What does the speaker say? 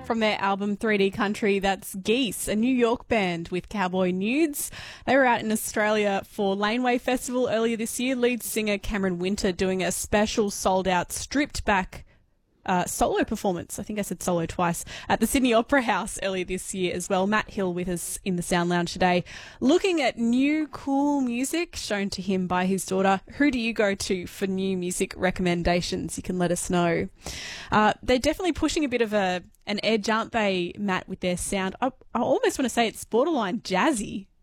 From their album 3D Country, that's Geese, a New York band with Cowboy Nudes. They were out in Australia for Laneway Festival earlier this year. Lead singer Cameron Winter doing a special sold-out, stripped-back solo performance. I think I said solo twice at the Sydney Opera House earlier this year as well. Matt Hill with us in the Sound Lounge today, looking at new cool music shown to him by his daughter. Who do you go to for new music recommendations? You can let us know. They're definitely pushing a bit of an edge, aren't they, Matt, with their sound? I almost want to say it's borderline jazzy.